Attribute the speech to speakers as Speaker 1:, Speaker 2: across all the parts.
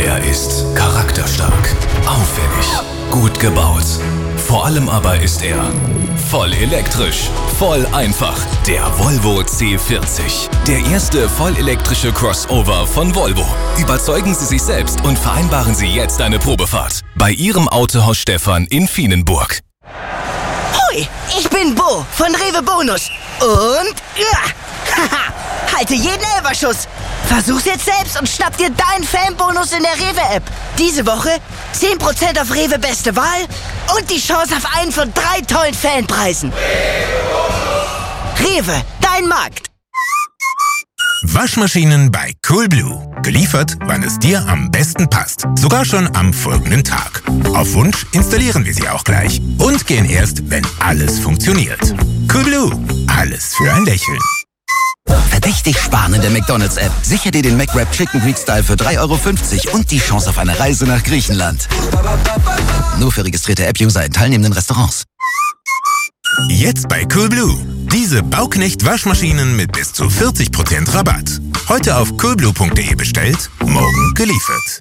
Speaker 1: Er ist charakterstark, auffällig, gut gebaut. Vor allem aber ist er voll elektrisch, voll einfach. Der Volvo C40. Der erste vollelektrische Crossover von Volvo. Überzeugen Sie sich selbst und vereinbaren Sie jetzt eine Probefahrt. Bei Ihrem Autohaus Stefan in Vienenburg.
Speaker 2: Hui, ich bin Bo von Rewe Bonus. Und halte jeden Elferschuss. Versuch's jetzt selbst und schnapp dir deinen Fanbonus in der Rewe-App. Diese Woche 10% auf Rewe Beste Wahl und die Chance auf einen von 3 tollen Fanpreisen. Rewe, dein Markt.
Speaker 3: Waschmaschinen bei Coolblue. Geliefert, wann es dir am besten passt. Sogar schon am folgenden Tag. Auf Wunsch installieren wir sie auch gleich. Und gehen erst, wenn alles funktioniert. Coolblue. Alles für ein Lächeln.
Speaker 4: Verdächtig sparen in der McDonald's-App. Sicher dir den McWrap Chicken Greek Style für 3,50 € und die Chance auf eine Reise nach Griechenland. Nur für registrierte App-User in teilnehmenden Restaurants.
Speaker 3: Jetzt bei Coolblue. Diese Bauknecht-Waschmaschinen mit bis zu 40% Rabatt. Heute auf coolblue.de bestellt, morgen geliefert.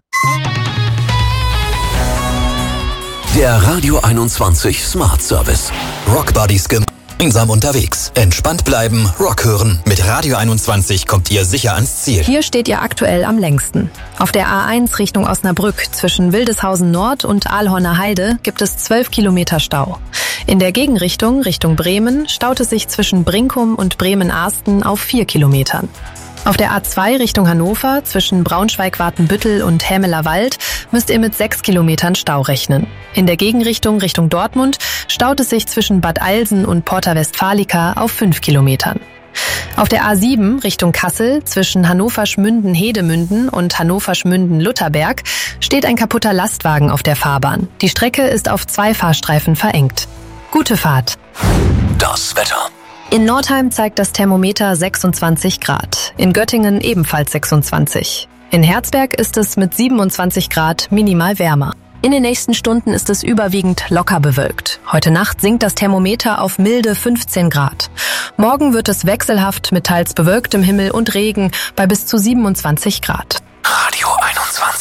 Speaker 1: Der Radio 21 Smart Service.
Speaker 4: Rock Buddies gemeinsam unterwegs. Entspannt bleiben, Rock hören. Mit Radio 21 kommt ihr sicher ans Ziel.
Speaker 5: Hier steht ihr aktuell am längsten. Auf der A1 Richtung Osnabrück zwischen Wildeshausen Nord und Aalhorner Heide gibt es 12 Kilometer Stau. In der Gegenrichtung, Richtung Bremen, staut es sich zwischen Brinkum und Bremen-Ahsten auf 4 Kilometern. Auf der A2 Richtung Hannover zwischen Braunschweig-Watenbüttel und Hämeler Wald müsst ihr mit 6 Kilometern Stau rechnen. In der Gegenrichtung Richtung Dortmund staut es sich zwischen Bad Alsen und Porta Westfalica auf 5 Kilometern. Auf der A7 Richtung Kassel zwischen Hannover-Schmünden-Hedemünden und Hannover-Schmünden-Lutherberg steht ein kaputter Lastwagen auf der Fahrbahn. Die Strecke ist auf 2 Fahrstreifen verengt. Gute Fahrt.
Speaker 1: Das Wetter.
Speaker 5: In Nordheim zeigt das Thermometer 26 Grad, in Göttingen ebenfalls 26. In Herzberg ist es mit 27 Grad minimal wärmer. In den nächsten Stunden ist es überwiegend locker bewölkt. Heute Nacht sinkt das Thermometer auf milde 15 Grad. Morgen wird es wechselhaft mit teils bewölktem Himmel und Regen bei bis zu 27 Grad.
Speaker 1: Radio 21.